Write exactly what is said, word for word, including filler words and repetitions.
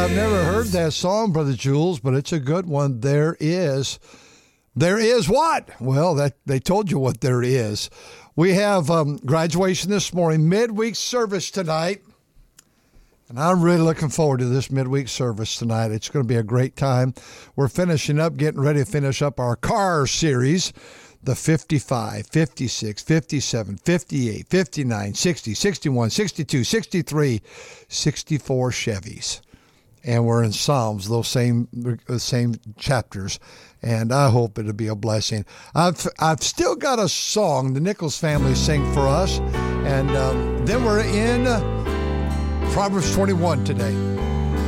I've never heard that song, Brother Jules, but it's a good one. There is. There is what? Well, that they told you what there is. We have um, graduation this morning, midweek service tonight. And I'm really looking forward to this midweek service tonight. It's going to be a great time. We're finishing up, getting ready to finish up our car series. The fifty-five, fifty-six, fifty-seven, fifty-eight, fifty-nine, sixty, sixty-one, sixty-two, sixty-three, sixty-four Chevys. And we're in Psalms, those same same chapters. And I hope it'll be a blessing. I've I've still got a song the Nichols family sing for us. And um, then we're in Proverbs twenty-one today.